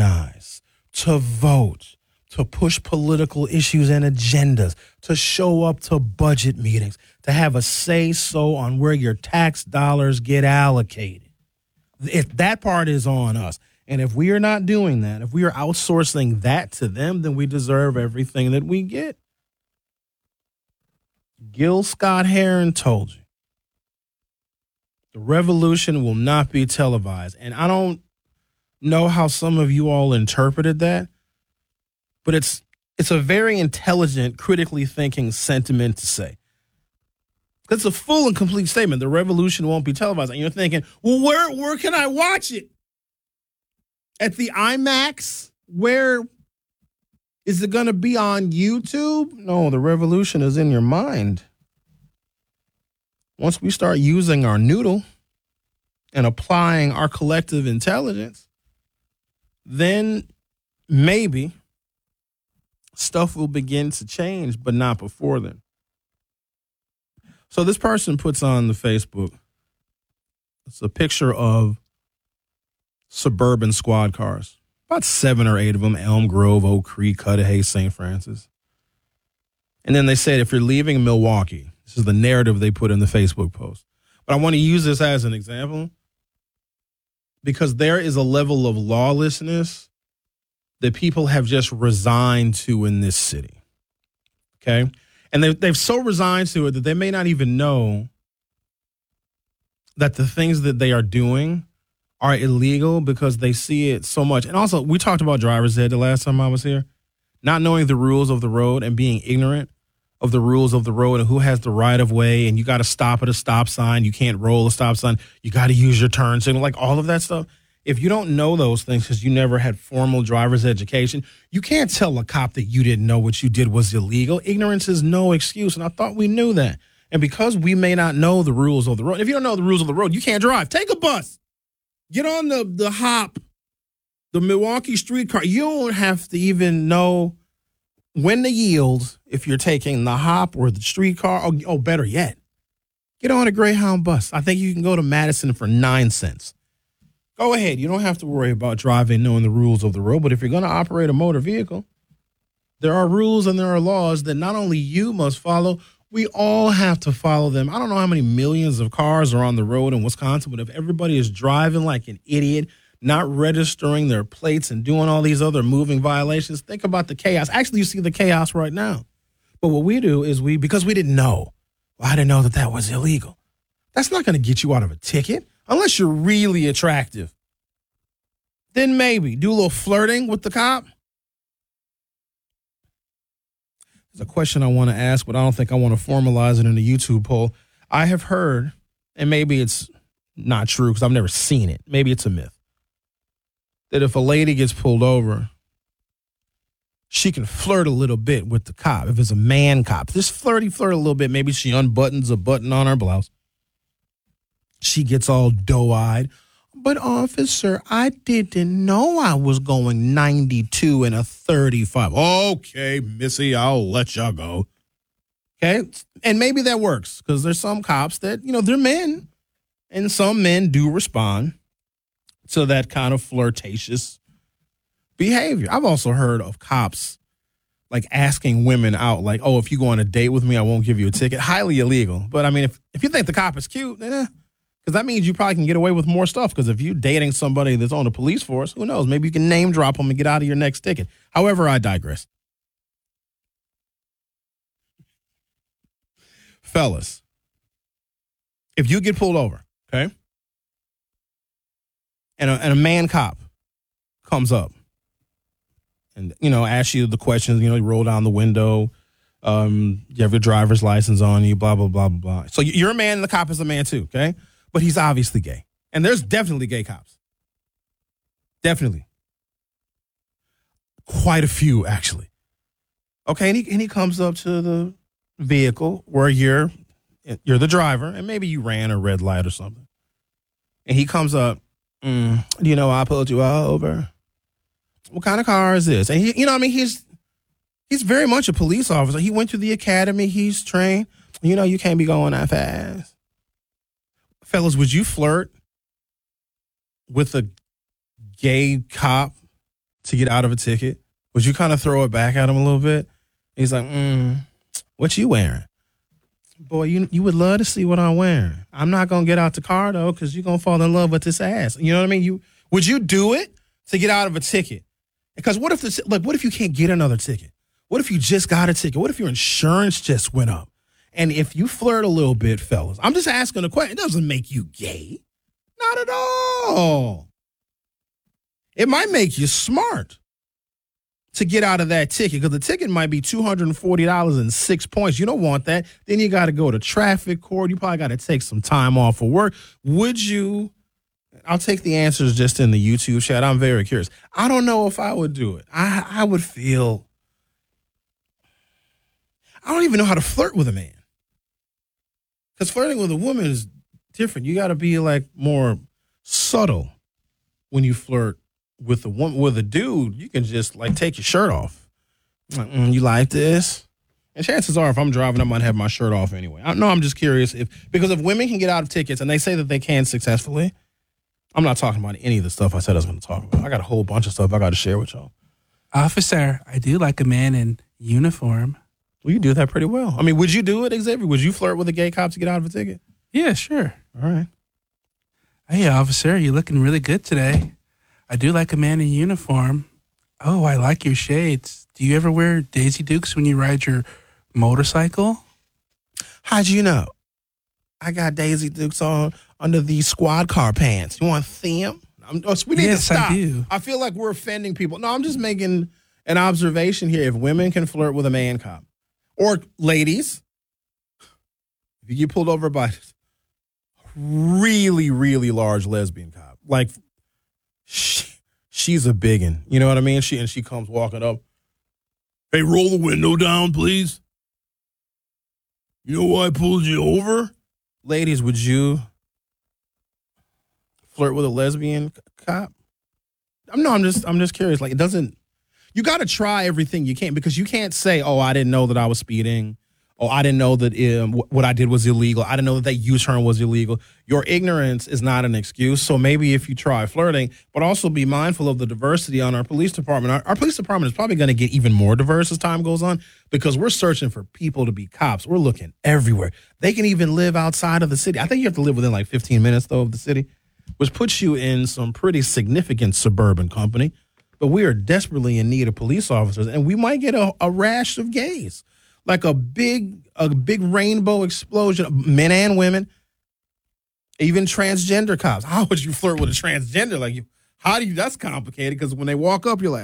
organize, to vote, to push political issues and agendas, to show up to budget meetings, to have a say-so on where your tax dollars get allocated. If that part is on us. And if we are not doing that, if we are outsourcing that to them, then we deserve everything that we get. Gil Scott-Heron told you. The revolution will not be televised. And I don't know how some of you all interpreted that, but it's a very intelligent, critically thinking sentiment to say. It's a full and complete statement. The revolution won't be televised. And you're thinking, well, where can I watch it? At the IMAX? Where is it going to be on YouTube? No, the revolution is in your mind. Once we start using our noodle and applying our collective intelligence, then maybe stuff will begin to change, but not before then. So this person puts on the Facebook, it's a picture of suburban squad cars, about 7 or 8 of them, Elm Grove, Oak Creek, Cudahy, St. Francis. And then they said, if you're leaving Milwaukee, this is the narrative they put in the Facebook post. But I want to use this as an example because there is a level of lawlessness that people have just resigned to in this city. Okay? And they've so resigned to it that they may not even know that the things that they are doing are illegal because they see it so much. And also, we talked about driver's ed the last time I was here. Not knowing the rules of the road and being ignorant of the rules of the road and who has the right of way, and you got to stop at a stop sign. You can't roll a stop sign. You got to use your turn signal, like all of that stuff. If you don't know those things because you never had formal driver's education, you can't tell a cop that you didn't know what you did was illegal. Ignorance is no excuse, and I thought we knew that. And because we may not know the rules of the road, if you don't know the rules of the road, you can't drive. Take a bus. Get on the hop, the Milwaukee streetcar. You don't have to even know when to yield if you're taking the hop or the streetcar. Oh, better yet, get on a Greyhound bus. I think you can go to Madison for 9 cents. Go ahead. You don't have to worry about driving knowing the rules of the road. But if you're going to operate a motor vehicle, there are rules and there are laws that not only you must follow, we all have to follow them. I don't know how many millions of cars are on the road in Wisconsin, but if everybody is driving like an idiot, not registering their plates and doing all these other moving violations, think about the chaos. Actually, you see the chaos right now. But what we do is because we didn't know, I didn't know that was illegal. That's not going to get you out of a ticket unless you're really attractive. Then maybe do a little flirting with the cop. There's a question I want to ask, but I don't think I want to formalize it in a YouTube poll. I have heard, and maybe it's not true because I've never seen it. Maybe it's a myth, that if a lady gets pulled over, she can flirt a little bit with the cop. If it's a man cop, just flirt a little bit. Maybe she unbuttons a button on her blouse. She gets all doe-eyed. But, officer, I didn't know I was going 92 and a 35. Okay, missy, I'll let y'all go. Okay? And maybe that works because there's some cops that, they're men. And some men do respond to that kind of flirtatious behavior. I've also heard of cops like asking women out, like, oh, if you go on a date with me, I won't give you a ticket. Highly illegal. But, I mean, if you think the cop is cute, then because that means you probably can get away with more stuff. Because if you're dating somebody that's on the police force, who knows? Maybe you can name drop them and get out of your next ticket. However, I digress. Fellas, if you get pulled over, okay, and a man cop comes up and, asks you the questions, you roll down the window, you have your driver's license on you, blah, blah, blah, blah, blah. So you're a man and the cop is a man too, okay? But he's obviously gay. And there's definitely gay cops. Definitely. Quite a few, actually. Okay, and he comes up to the vehicle where you're the driver, and maybe you ran a red light or something. And he comes up, do you know I pulled you over? What kind of car is this? And he's very much a police officer. He went to the academy. He's trained. You can't be going that fast. Fellas, would you flirt with a gay cop to get out of a ticket? Would you kind of throw it back at him a little bit? He's like, what you wearing? Boy, you would love to see what I'm wearing. I'm not going to get out the car, though, because you're going to fall in love with this ass. You know what I mean? Would you do it to get out of a ticket? Because what if you can't get another ticket? What if you just got a ticket? What if your insurance just went up? And if you flirt a little bit, fellas, I'm just asking a question. It doesn't make you gay. Not at all. It might make you smart to get out of that ticket, because the ticket might be $240 and 6 points. You don't want that. Then you got to go to traffic court. You probably got to take some time off of work. Would you? I'll take the answers just in the YouTube chat. I'm very curious. I don't know if I would do it. I would feel, I don't even know how to flirt with a man. Because flirting with a woman is different. You got to be like more subtle when you flirt with a woman. With a dude, you can just like take your shirt off. Like, you like this? And chances are, if I'm driving, I might have my shirt off anyway. I'm just curious because if women can get out of tickets, and they say that they can successfully, I'm not talking about any of the stuff I said I was going to talk about. I got a whole bunch of stuff I got to share with y'all. Officer, I do like a man in uniform. Well, you do that pretty well. I mean, would you do it, Xavier? Would you flirt with a gay cop to get out of a ticket? Yeah, sure. All right. Hey, officer, you're looking really good today. I do like a man in uniform. Oh, I like your shades. Do you ever wear Daisy Dukes when you ride your motorcycle? How'd you know? I got Daisy Dukes on under these squad car pants. You want to see them? We need to stop. I do. I feel like we're offending people. No, I'm just making an observation here. If women can flirt with a man cop, or ladies, if you get pulled over by a really, really large lesbian cop, like she's a biggin, you know what I mean? She comes walking up. Hey, roll the window down, please. You know why I pulled you over? Ladies, would you flirt with a lesbian cop? I'm just curious. Like, it doesn't. You got to try everything you can, because you can't say, "Oh, I didn't know that I was speeding." Oh, I didn't know that what I did was illegal. I didn't know that U-turn was illegal. Your ignorance is not an excuse. So maybe if you try flirting, but also be mindful of the diversity on our police department. Our police department is probably going to get even more diverse as time goes on, because we're searching for people to be cops. We're looking everywhere. They can even live outside of the city. I think you have to live within like 15 minutes, though, of the city, which puts you in some pretty significant suburban company. But we are desperately in need of police officers, and we might get a rash of gays. Like a big rainbow explosion of men and women, even transgender cops. How would you flirt with a transgender? Like, that's complicated, because when they walk up, you're like,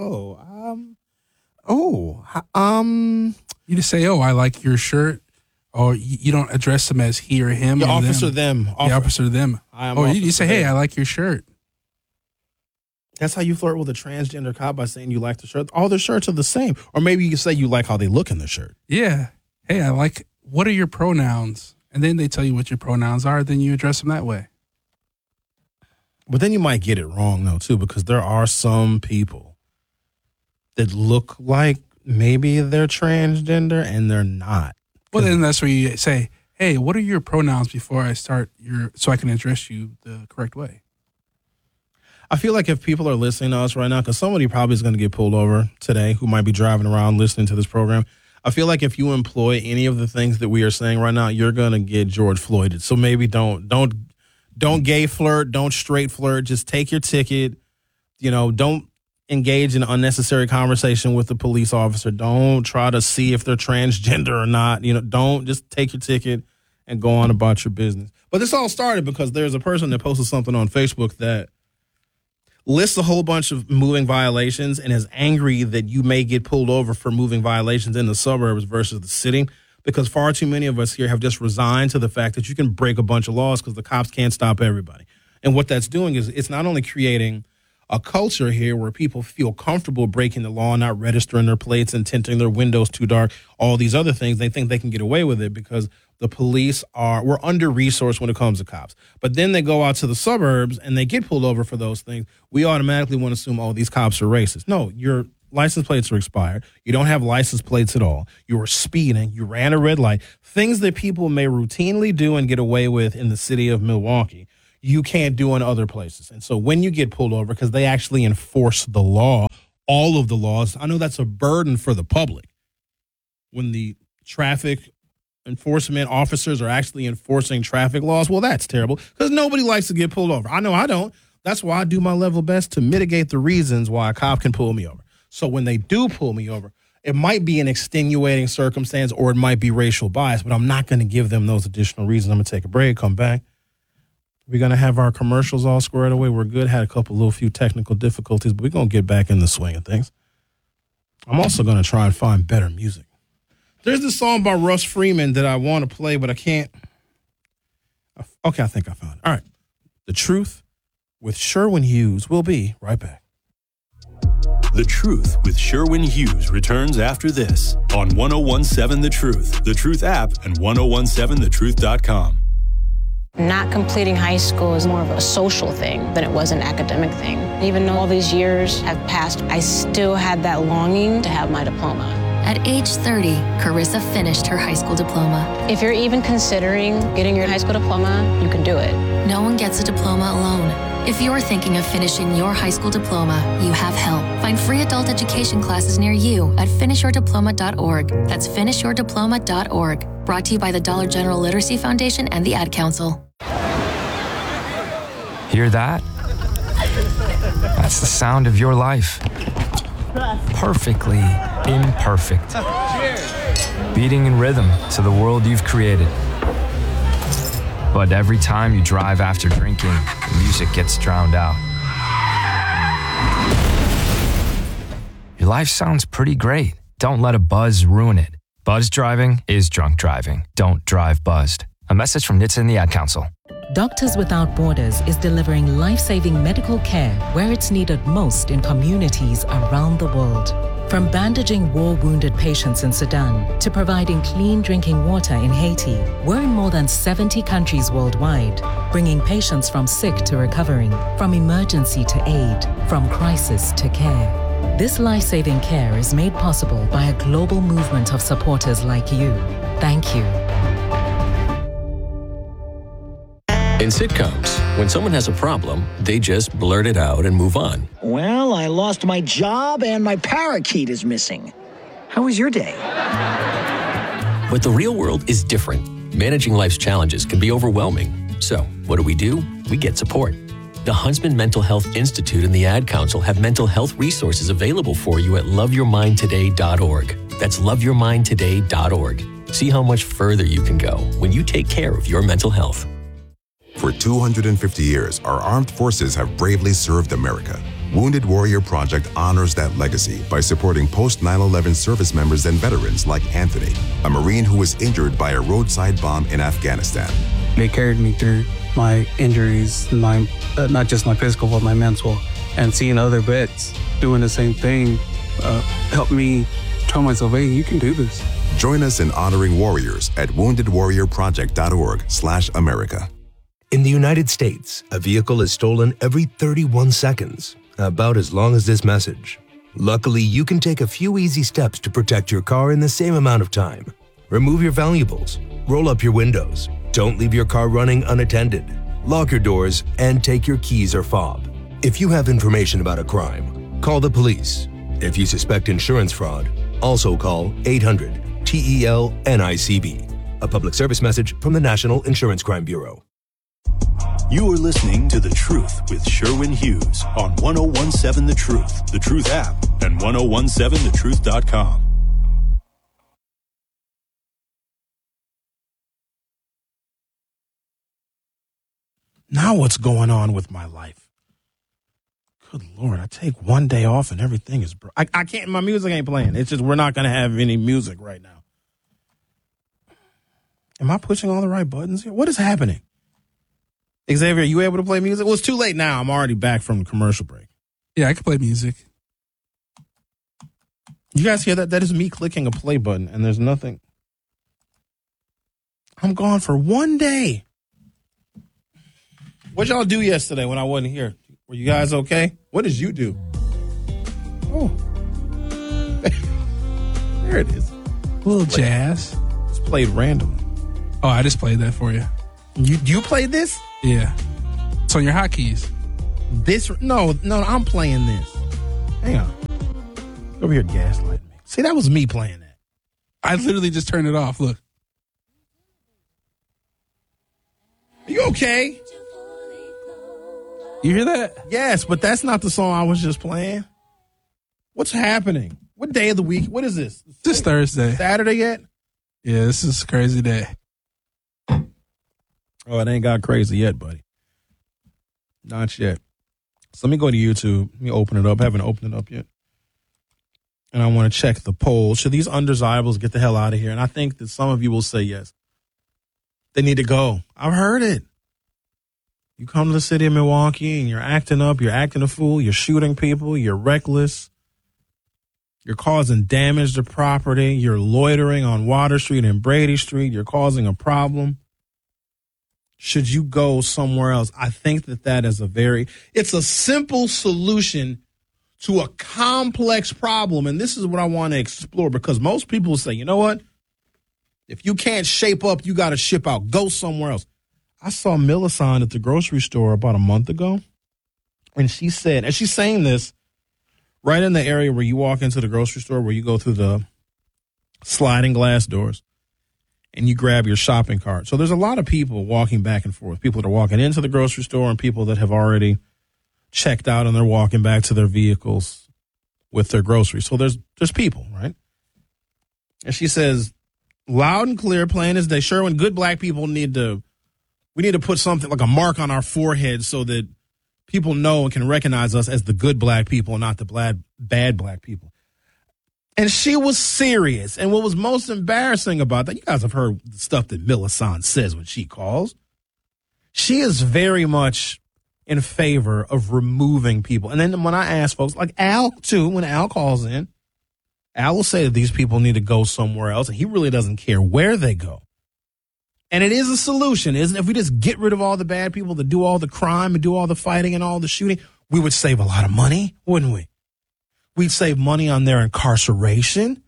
You just say, "Oh, I like your shirt," or you don't address them as he or him. The officer them. Officer them. Or you say, "Hey, I like your shirt." That's how you flirt with a transgender cop, by saying you like the shirt. All their shirts are the same. Or maybe you can say you like how they look in the shirt. Yeah. Hey, what are your pronouns? And then they tell you what your pronouns are. Then you address them that way. But then you might get it wrong, though, too, because there are some people that look like maybe they're transgender and they're not. Well, then that's where you say, "Hey, what are your pronouns before I start so I can address you the correct way?" I feel like if people are listening to us right now, because somebody probably is going to get pulled over today who might be driving around listening to this program, I feel like if you employ any of the things that we are saying right now, you're going to get George Floyded. So maybe don't gay flirt, don't straight flirt. Just take your ticket. You know, don't engage in unnecessary conversation with the police officer. Don't try to see if they're transgender or not. You know, don't just take your ticket and go on about your business. But this all started because there's a person that posted something on Facebook that lists a whole bunch of moving violations and is angry that you may get pulled over for moving violations in the suburbs versus the city, because far too many of us here have just resigned to the fact that you can break a bunch of laws because the cops can't stop everybody. And what that's doing is it's not only creating a culture here where people feel comfortable breaking the law, not registering their plates and tinting their windows too dark, all these other things. They think they can get away with it because the police we're under-resourced when it comes to cops. But then they go out to the suburbs and they get pulled over for those things. We automatically want to assume, oh, these cops are racist. No, your license plates are expired. You don't have license plates at all. You were speeding. You ran a red light. Things that people may routinely do and get away with in the city of Milwaukee. you can't do in other places. And so when you get pulled over, because they actually enforce the law, all of the laws, I know that's a burden for the public. When the traffic enforcement officers are actually enforcing traffic laws, well, that's terrible because nobody likes to get pulled over. I know I don't. That's why I do my level best to mitigate the reasons why a cop can pull me over. So when they do pull me over, it might be an extenuating circumstance or it might be racial bias, but I'm not going to give them those additional reasons. I'm going to take a break, come back. We're going to have our commercials all squared away. We're good. Had a little few technical difficulties, but we're going to get back in the swing of things. I'm also going to try and find better music. There's this song by Russ Freeman that I want to play, but I can't. Okay, I think I found it. All right. The Truth with Sherwin Hughes. We'll be right back. The Truth with Sherwin Hughes returns after this on 1017 The Truth, The Truth app, and 1017thetruth.com. Not completing high school is more of a social thing than it was an academic thing. Even though all these years have passed, I still had that longing to have my diploma. At age 30, Carissa finished her high school diploma. If you're even considering getting your high school diploma, you can do it. No one gets a diploma alone. If you're thinking of finishing your high school diploma, you have help. Find free adult education classes near you at finishyourdiploma.org. That's finishyourdiploma.org. Brought to you by the Dollar General Literacy Foundation and the Ad Council. Hear that? That's the sound of your life. Perfectly imperfect. Beating in rhythm to the world you've created. But every time you drive after drinking, the music gets drowned out. Your life sounds pretty great. Don't let a buzz ruin it. Buzz driving is drunk driving. Don't drive buzzed. A message from NHTSA and the Ad Council. Doctors Without Borders is delivering life-saving medical care where it's needed most in communities around the world. From bandaging war-wounded patients in Sudan to providing clean drinking water in Haiti, we're in more than 70 countries worldwide, bringing patients from sick to recovering, from emergency to aid, from crisis to care. This life-saving care is made possible by a global movement of supporters like you. Thank you. In sitcoms, when someone has a problem, they just blurt it out and move on. Well, I lost my job and my parakeet is missing. How was your day? But the real world is different. Managing life's challenges can be overwhelming. So, what do? We get support. The Huntsman Mental Health Institute and the Ad Council have mental health resources available for you at loveyourmindtoday.org. That's loveyourmindtoday.org. See how much further you can go when you take care of your mental health. For 250 years, our armed forces have bravely served America. Wounded Warrior Project honors that legacy by supporting post-9/11 service members and veterans like Anthony, a Marine who was injured by a roadside bomb in Afghanistan. They carried me through my injuries, not just my physical, but my mental. And seeing other vets doing the same thing helped me tell myself, hey, you can do this. Join us in honoring warriors at woundedwarriorproject.org/America. In the United States, a vehicle is stolen every 31 seconds, about as long as this message. Luckily, you can take a few easy steps to protect your car in the same amount of time. Remove your valuables, roll up your windows, don't leave your car running unattended, lock your doors, and take your keys or fob. If you have information about a crime, call the police. If you suspect insurance fraud, also call 800-TEL-NICB. A public service message from the National Insurance Crime Bureau. You are listening to The Truth with Sherwin Hughes on 1017 The Truth, The Truth app, and 1017thetruth.com. Now what's going on with my life? Good Lord, I take one day off and everything is... I can't... My music ain't playing. It's just we're not going to have any music right now. Am I pushing all the right buttons here? What is happening? Xavier, are you able to play music? Well, it's too late now. I'm already back from the commercial break. Yeah, I can play music. You guys hear that? That is me clicking a play button, and there's nothing. I'm gone for one day. What y'all do yesterday when I wasn't here? Were you guys okay? What did you do? Oh. There it is. A little jazz. It's played randomly. Oh, I just played that for you. You played this? Yeah. on your hotkeys. No, I'm playing this. Hang on. Over here gaslighting me. See, that was me playing that. I literally just turned it off. Look. Are you okay? You hear that? Yes, but that's not the song I was just playing. What's happening? What day of the week? What is this? This Thursday. Saturday yet? Yeah, this is a crazy day. Oh, it ain't got crazy yet, buddy. Not yet. So let me go to YouTube. Let me open it up. I haven't opened it up yet. And I want to check the poll. Should these undesirables get the hell out of here? And I think that some of you will say yes. They need to go. I've heard it. You come to the city of Milwaukee and you're acting up. You're acting a fool. You're shooting people. You're reckless. You're causing damage to property. You're loitering on Water Street and Brady Street. You're causing a problem. Should you go somewhere else? I think that is it's a simple solution to a complex problem. And this is what I want to explore, because most people say, you know what? If you can't shape up, you got to ship out. Go somewhere else. I saw Millicent at the grocery store about a month ago. And she said, and she's saying this right in the area where you walk into the grocery store, where you go through the sliding glass doors and you grab your shopping cart. So there's a lot of people walking back and forth, people that are walking into the grocery store and people that have already checked out and they're walking back to their vehicles with their groceries. So there's people, right? And she says, loud and clear, plain as day, Sherwin, good black people we need to put something like a mark on our forehead so that people know and can recognize us as the good black people and not the bad black people. And she was serious. And what was most embarrassing about that, you guys have heard the stuff that Millicent says when she calls. She is very much in favor of removing people. And then when I ask folks, like Al too, when Al calls in, Al will say that these people need to go somewhere else, and he really doesn't care where they go. And it is a solution, isn't it? If we just get rid of all the bad people that do all the crime and do all the fighting and all the shooting, we would save a lot of money, wouldn't we? We'd save money on their incarceration.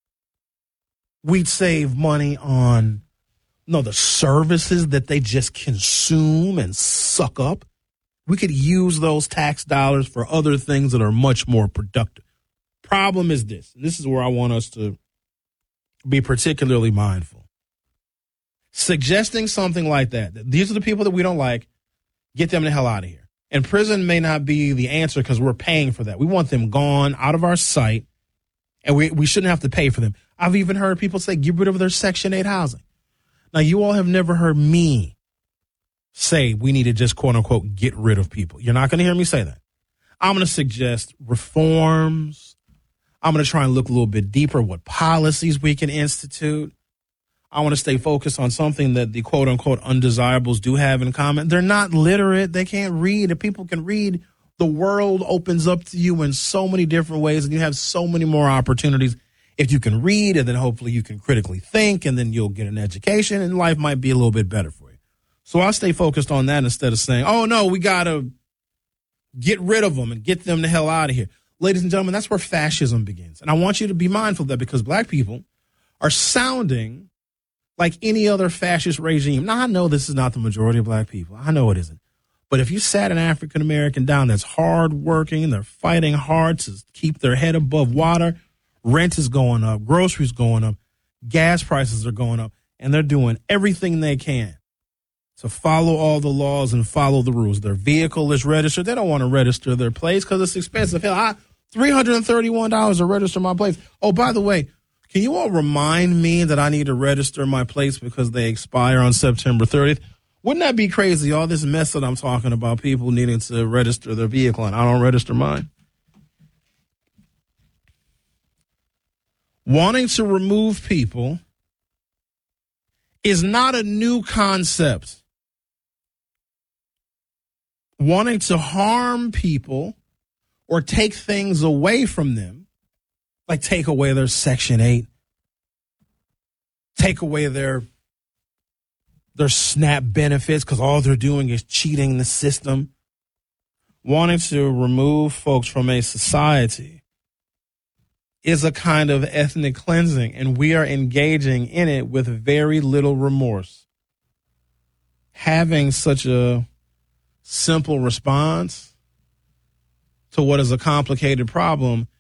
We'd save money on the services that they just consume and suck up. We could use those tax dollars for other things that are much more productive. Problem is this, and this is where I want us to be particularly mindful. Suggesting something like that, these are the people that we don't like, get them the hell out of here. And prison may not be the answer because we're paying for that. We want them gone, out of our sight, and we shouldn't have to pay for them. I've even heard people say, get rid of their Section 8 housing. Now, you all have never heard me say we need to just, quote unquote, get rid of people. You're not going to hear me say that. I'm going to suggest reforms. I'm going to try and look a little bit deeper what policies we can institute. I want to stay focused on something that the quote unquote undesirables do have in common. They're not literate. They can't read. If people can read, the world opens up to you in so many different ways, and you have so many more opportunities if you can read, and then hopefully you can critically think, and then you'll get an education, and life might be a little bit better for you. So I'll stay focused on that instead of saying, oh, no, we got to get rid of them and get them the hell out of here. Ladies and gentlemen, that's where fascism begins. And I want you to be mindful of that, because black people are sounding like any other fascist regime. Now, I know this is not the majority of black people. I know it isn't. But if you sat an African-American down that's hardworking, they're fighting hard to keep their head above water, rent is going up, groceries going up, gas prices are going up, and they're doing everything they can to follow all the laws and follow the rules. Their vehicle is registered. They don't want to register their place because it's expensive. Hell, $331 to register my place. Oh, by the way, can you all remind me that I need to register my plates because they expire on September 30th? Wouldn't that be crazy, all this mess that I'm talking about, people needing to register their vehicle and I don't register mine? Wanting to remove people is not a new concept. Wanting to harm people or take things away from them, like take away their Section 8, take away their SNAP benefits because all they're doing is cheating the system. Wanting to remove folks from a society is a kind of ethnic cleansing, and we are engaging in it with very little remorse. Having such a simple response to what is a complicated problem